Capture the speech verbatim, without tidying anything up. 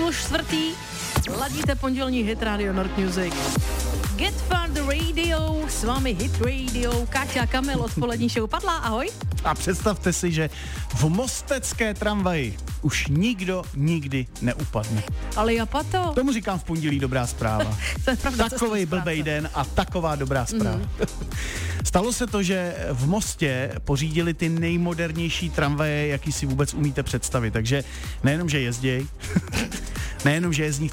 půl čtvrtý. Ladíte pondělní Hit Radio Nord Music. Get Fun the Radio, s vámi Hit Radio, Káťa a Kamil, odpolední show padla, ahoj. A představte si, že v mostecké tramvaji už nikdo nikdy neupadne. Ale japato. Tomu říkám v pondělí dobrá zpráva. To je pravda, Takovej blbej den a taková dobrá zpráva. Mm. Stalo se to, že v Mostě pořídili ty nejmodernější tramvaje, jaký si vůbec umíte představit. Takže nejenom, že jezděj, nejenom, že jezdí v